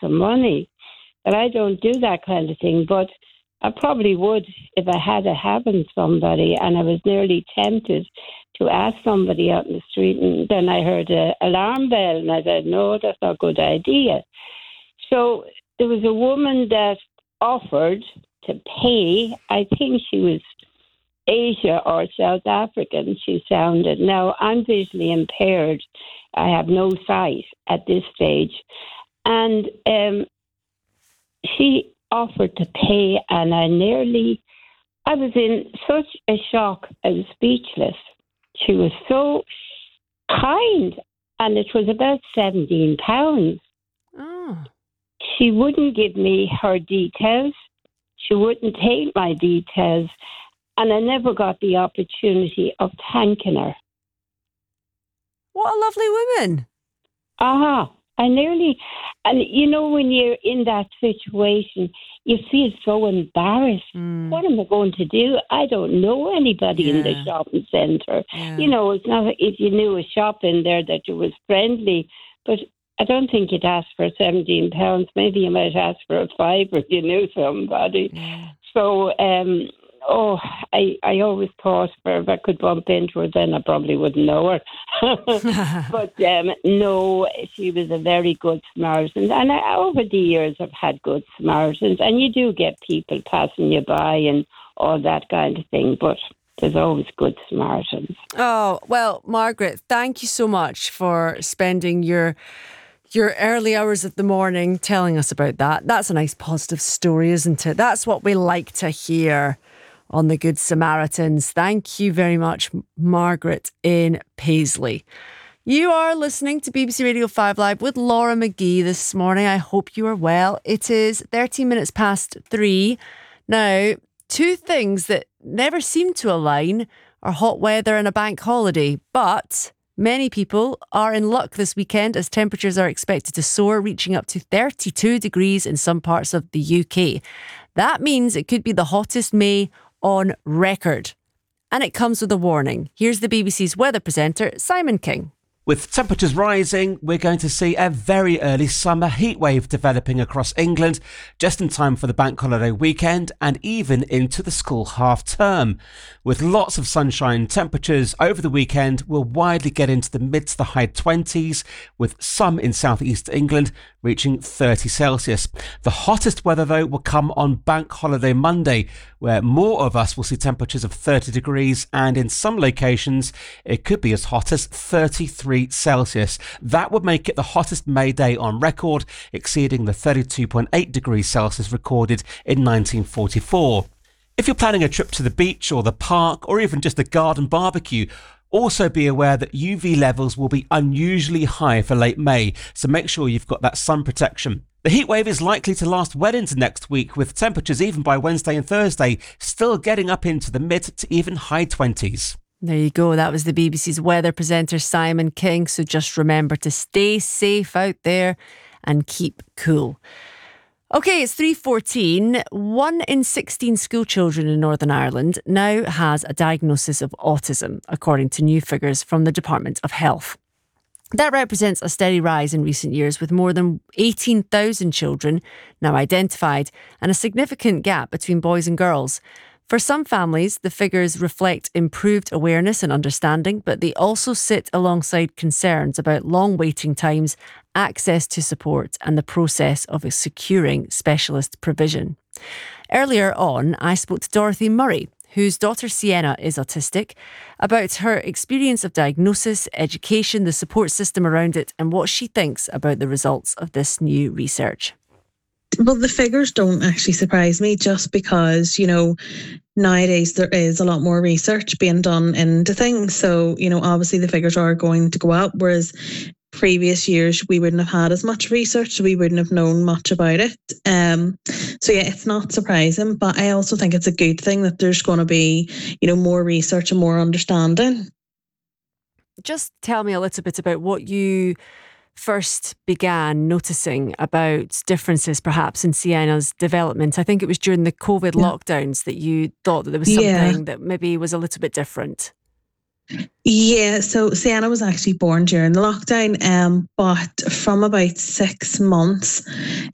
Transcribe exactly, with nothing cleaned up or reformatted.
some money. But I don't do that kind of thing. But I probably would if I had a having somebody and I was nearly tempted to ask somebody out in the street, and then I heard an alarm bell and I said, no, that's not a good idea. So there was a woman that offered to pay. I think she was Asia or South African, she sounded. Now, I'm visually impaired. I have no sight at this stage. And um, she offered to pay, and I nearly, I was in such a shock. I was speechless. She was so kind, and it was about seventeen pounds. Oh. She wouldn't give me her details. She wouldn't take my details, and I never got the opportunity of thanking her. What a lovely woman. Ah, I nearly, and you know, when you're in that situation, you feel so embarrassed. Mm. What am I going to do? I don't know anybody Yeah. in the shopping centre. Yeah. You know, it's not if you knew a shop in there that you was friendly, but I don't think you'd ask for seventeen pounds. Maybe you might ask for a five if you knew somebody. Yeah. So, um, oh, I, I always thought if I could bump into her, then I probably wouldn't know her. But um, no, she was a very good Samaritan. And I, over the years, I've had good Samaritans. And you do get people passing you by and all that kind of thing. But there's always good Samaritans. Oh, well, Margaret, thank you so much for spending your your early hours of the morning telling us about that. That's a nice positive story, isn't it? That's what we like to hear on the Good Samaritans. Thank you very much, Margaret in Paisley. You are listening to B B C Radio five Live with Laura McGee this morning. I hope you are well. It is thirteen minutes past three. Now, two things that never seem to align are hot weather and a bank holiday, but many people are in luck this weekend as temperatures are expected to soar, reaching up to thirty-two degrees in some parts of the U K. That means it could be the hottest May on record. And it comes with a warning. Here's the B B C's weather presenter, Simon King. With temperatures rising, we're going to see a very early summer heatwave developing across England, just in time for the bank holiday weekend and even into the school half term. With lots of sunshine, temperatures over the weekend will widely get into the mid to the high twenties, with some in southeast England reaching thirty Celsius. The hottest weather, though, will come on Bank Holiday Monday, where more of us will see temperatures of thirty degrees, and in some locations it could be as hot as thirty-three Celsius. That would make it the hottest May day on record, exceeding the thirty-two point eight degrees Celsius recorded in nineteen forty-four. If you're planning a trip to the beach or the park or even just a garden barbecue, also be aware that U V levels will be unusually high for late May, so make sure you've got that sun protection. The heatwave is likely to last well into next week, with temperatures even by Wednesday and Thursday still getting up into the mid to even high twenties. There you go. That was the B B C's weather presenter, Simon King. So just remember to stay safe out there and keep cool. Okay, it's three fourteen. One in sixteen school children in Northern Ireland now has a diagnosis of autism, according to new figures from the Department of Health. That represents a steady rise in recent years, with more than eighteen thousand children now identified and a significant gap between boys and girls. For some families, the figures reflect improved awareness and understanding, but they also sit alongside concerns about long waiting times, access to support, and the process of securing specialist provision. Earlier on, I spoke to Dorothy Murray, whose daughter Sienna is autistic, about her experience of diagnosis, education, the support system around it, and what she thinks about the results of this new research. Well, the figures don't actually surprise me, just because, you know, nowadays there is a lot more research being done into things. So, you know, obviously the figures are going to go up, whereas previous years we wouldn't have had as much research, so we wouldn't have known much about it. Um, so yeah, it's not surprising, but I also think it's a good thing that there's going to be, you know, more research and more understanding. Just tell me a little bit about what you first began noticing about differences perhaps in Sienna's development. I think it was during the COVID yeah. lockdowns that you thought that there was something yeah. that maybe was a little bit different. Yeah, so Sienna was actually born during the lockdown, um, but from about six months,